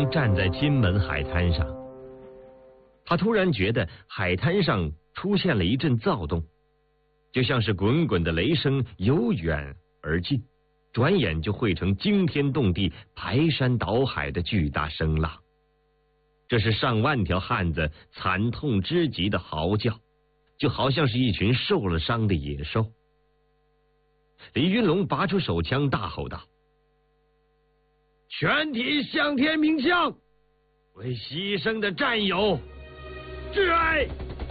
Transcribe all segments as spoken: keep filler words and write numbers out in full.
站在金门海滩上，他突然觉得海滩上出现了一阵躁动，就像是滚滚的雷声由远而近，转眼就汇成惊天动地、排山倒海的巨大声浪。这是上万条汉子惨痛之极的嚎叫，就好像是一群受了伤的野兽。李云龙拔出手枪，大吼道：“全体向天鸣枪，为牺牲的战友致哀！”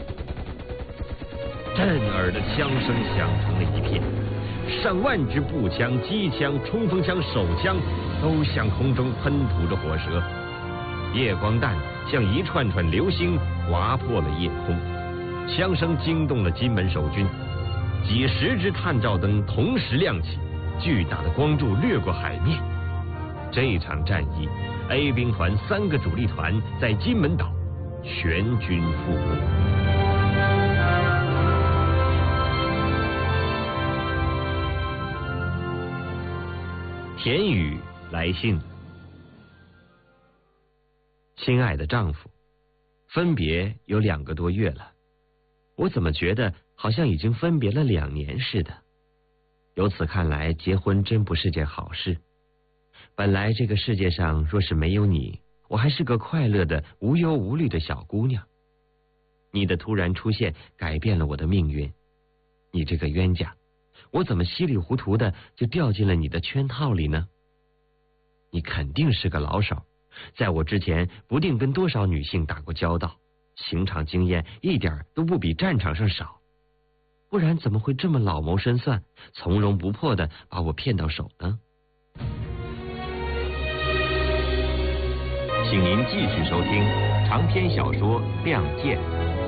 震耳的枪声响成了一片，上万支步枪、机枪、冲锋枪、手枪都向空中喷吐着火舌，夜光弹像一串串流星划破了夜空，枪声惊动了金门守军。几十支探照灯同时亮起，巨大的光柱掠过海面。这场战役 ，A 兵团三个主力团在金门岛全军覆没。田雨来信了：亲爱的丈夫，分别有两个多月了，我怎么觉得好像已经分别了两年似的。由此看来，结婚真不是件好事。本来这个世界上若是没有你，我还是个快乐的无忧无虑的小姑娘。你的突然出现改变了我的命运，你这个冤家，我怎么稀里糊涂的就掉进了你的圈套里呢？你肯定是个老手，在我之前不定跟多少女性打过交道，刑场经验一点都不比战场上少，不然怎么会这么老谋深算、从容不迫的把我骗到手呢？请您继续收听长篇小说《亮剑》，